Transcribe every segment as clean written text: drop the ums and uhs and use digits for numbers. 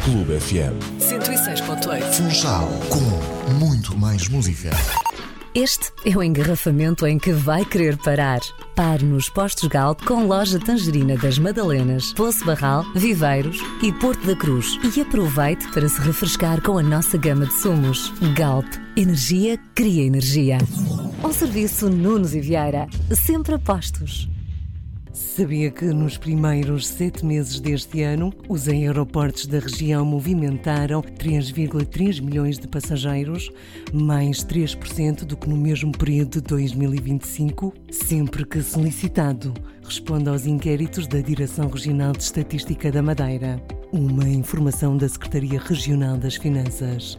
Clube FM 106.8. Funchal, com muito mais música. Este é o engarrafamento em que vai querer parar. Pare nos postos Galp com loja Tangerina das Madalenas, Poço Barral, Viveiros e Porto da Cruz. E aproveite para se refrescar com a nossa gama de sumos. Galp, energia cria energia. Um serviço Nunes e Vieira, sempre a postos. Sabia que nos primeiros 7 meses deste ano, os aeroportos da região movimentaram 3,3 milhões de passageiros, mais 3% do que no mesmo período de 2025? Sempre que solicitado, responda aos inquéritos da Direção Regional de Estatística da Madeira. Uma informação da Secretaria Regional das Finanças.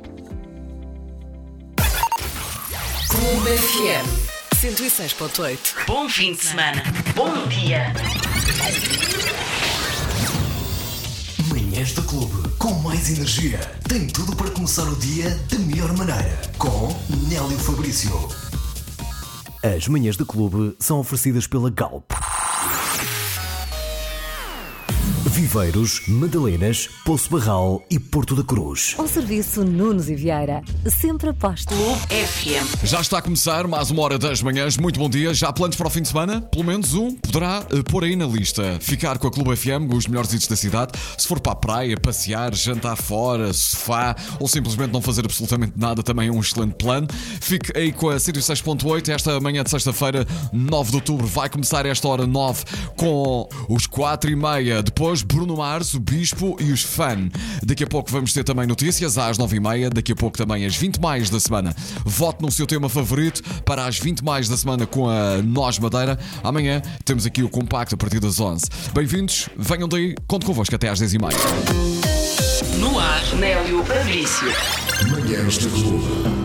Clube FM 106.8. Bom fim de semana. Bom dia. Manhãs do Clube, com mais energia. Tem tudo para começar o dia da melhor maneira. Com Nélio Fabrício. As manhãs do Clube são oferecidas pela Galp. Viveiros, Madalenas, Poço Barral e Porto da Cruz. Um serviço Nunes e Vieira, sempre a postos. Clube FM. Já está a começar mais uma hora das manhãs. Muito bom dia. Já planos para o fim de semana? Pelo menos um poderá pôr aí na lista. Ficar com a Clube FM, os melhores hits da cidade. Se for para a praia, passear, jantar fora, sofá ou simplesmente não fazer absolutamente nada, também é um excelente plano. Fique aí com a 106.8. Esta manhã de sexta-feira, 9 de outubro, vai começar esta hora 9 com os 4h30. Depois Bruno Mars, o Bispo e os Fan. Daqui a pouco vamos ter também notícias às 9h30. Daqui a pouco também as 20 mais da semana. Vote no seu tema favorito para as 20 mais da semana com a Nós Madeira. Amanhã temos aqui o compacto a partir das 11. Bem-vindos, venham daí, conto convosco até às 10h30. No ar, Nélio Fabrício. Manhãs do Clube.